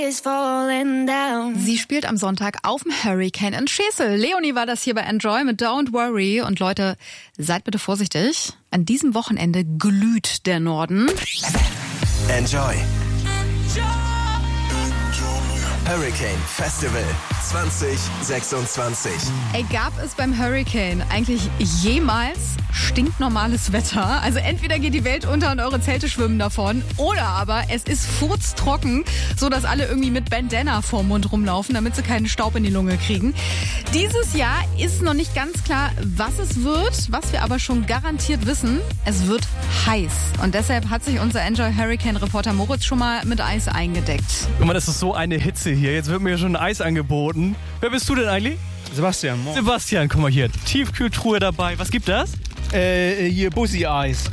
Sie spielt am Sonntag auf dem Hurricane in Schesel. Leonie war das hier bei Enjoy mit Don't Worry. Und Leute, seid bitte vorsichtig. An diesem Wochenende glüht der Norden. Enjoy. Hurricane Festival 2026. Ey, gab es beim Hurricane eigentlich jemals stinknormales Wetter? Also entweder geht die Welt unter und eure Zelte schwimmen davon, oder aber es ist furztrocken, so dass alle irgendwie mit Bandana vorm Mund rumlaufen, damit sie keinen Staub in die Lunge kriegen. Dieses Jahr ist noch nicht ganz klar, was es wird. Was wir aber schon garantiert wissen, es wird heiß. Und deshalb hat sich unser Enjoy Hurricane-Reporter Moritz schon mal mit Eis eingedeckt. Guck mal, das ist so eine Hitze hier. Jetzt wird mir schon Eis angeboten. Wer bist du denn eigentlich? Sebastian, moin. Sebastian, guck mal hier. Tiefkühltruhe dabei. Was gibt das? Hier Bussi-Eis.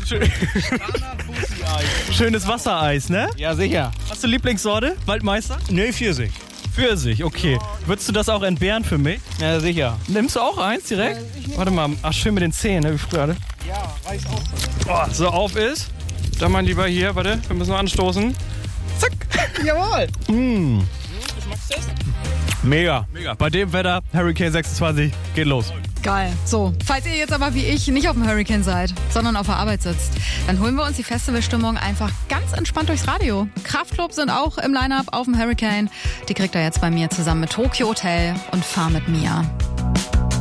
Schönes Wassereis, ne? Ja, sicher. Hast du Lieblingssorte? Waldmeister? Nee, Pfirsich. Pfirsich, okay. Würdest du das auch entbehren für mich? Ja, sicher. Nimmst du auch eins direkt? Warte mal. Ach, schön mit den Zähnen, ne? Wie früher, ne? Ja, reicht auch. Oh, so auf ist. Dann mal lieber hier, warte. Wir müssen noch anstoßen. Zack. Jawohl. Geschmackstest? Mega. Bei dem Wetter, Hurricane 26, geht los. Geil. So, falls ihr jetzt aber wie ich nicht auf dem Hurricane seid, sondern auf der Arbeit sitzt, dann holen wir uns die Festivalstimmung einfach ganz entspannt durchs Radio. Kraftklub sind auch im Line-Up auf dem Hurricane. Die kriegt ihr jetzt bei mir zusammen mit Tokyo Hotel und Fahr mit Mia.